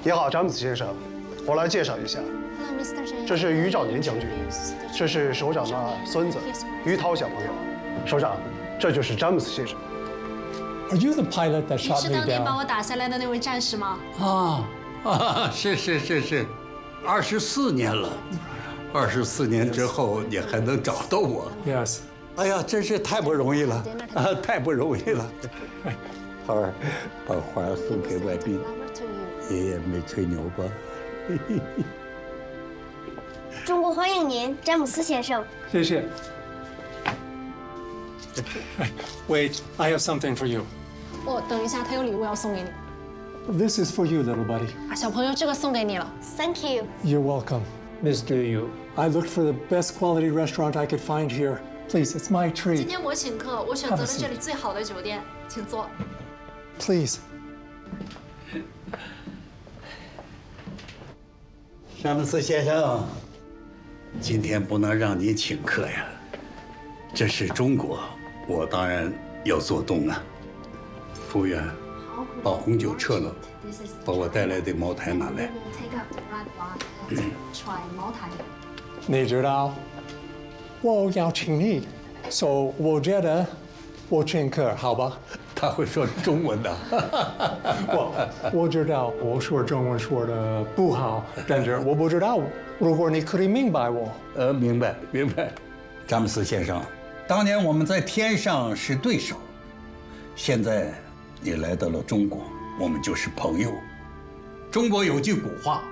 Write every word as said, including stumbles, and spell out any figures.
你好，詹姆斯先生，我来介绍一下，这是于兆年将军，这是首长的孙子于涛小朋友。首长，这就是詹姆斯先生。 Are you the pilot that 你 shot 是 me 当年把 down? 我打下来的那位战士吗？ 啊啊，是是是是，二十四年了，二十四年之后你还能找到我？ Yes. 哎呀，真是太不容易了啊，太不容易了。涛儿，把花送给外宾，爷爷没吹牛吧？ 中国欢迎您，詹姆斯先生。 谢谢。Wait, I have something for you. 哦，等一下，他有礼物要送给你 This is for you, little buddy. 啊，小朋友，这个送给你了。 Thank you. You're welcome. Mister Yu, I looked for the best quality restaurant I could find here. Please, it's my 今 treat. 天我请客，我选择了这里最好的酒店，请坐。 Please. 詹姆斯先生，今天不能让你请客呀，这是中国，我当然要做东啊。服务员，把红酒撤了，把我带来的茅台拿来。 茅台。 你知道，我要请你，所以我觉得我请客，好吧？ 他会说中文的。 我我知道我说中文说的不好，但是我不知道，如果你可以明白我。 呃，明白明白。詹姆斯先生，当年我们在天上是对手，现在你来到了中国，我们就是朋友。中国有句古话。